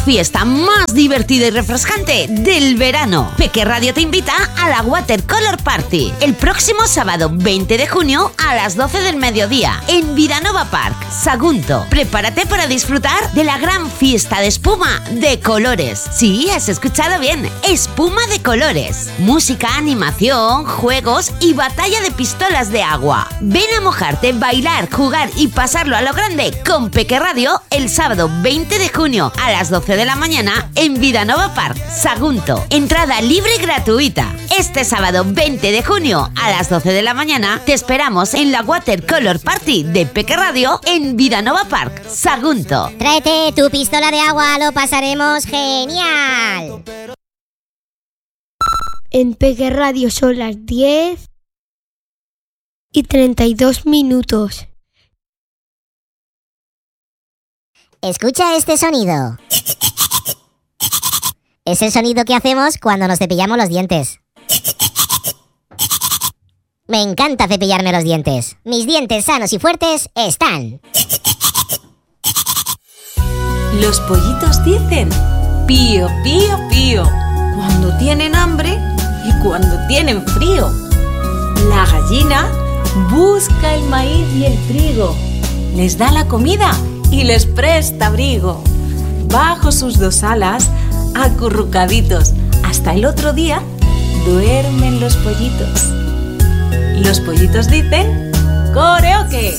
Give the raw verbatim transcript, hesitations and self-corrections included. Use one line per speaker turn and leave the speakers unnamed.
fiesta más divertida y refrescante del verano. Peque Radio te invita a la Watercolor Party el próximo sábado veinte de junio a las doce del mediodía en Vidanova Park, Sagunto. Prepárate para disfrutar de la gran fiesta de espuma de colores. Sí, has escuchado bien, espuma de colores. Música, animación, juegos y batalla de pistolas de agua. Ven a mojarte, bailar, jugar y pasarlo a lo grande con Peque Radio el sábado veinte de junio a las doce de la mañana en Vidanova Park, Sagunto. Entrada libre y gratuita. Este sábado veinte de junio a las doce de la mañana te esperamos en la Watercolor Party de Peque Radio en Vidanova Park, Sagunto.
Tráete tu pistola de agua, lo pasaremos genial.
En Peque Radio son las diez y treinta y dos minutos.
Escucha este sonido. Es el sonido que hacemos cuando nos cepillamos los dientes. Me encanta cepillarme los dientes. Mis dientes sanos y fuertes están.
Los pollitos dicen pío, pío, pío cuando tienen hambre y cuando tienen frío. La gallina busca el maíz y el trigo, les da la comida y les presta abrigo. Bajo sus dos alas, acurrucaditos, hasta el otro día duermen los pollitos. Los pollitos dicen ¡coreoque!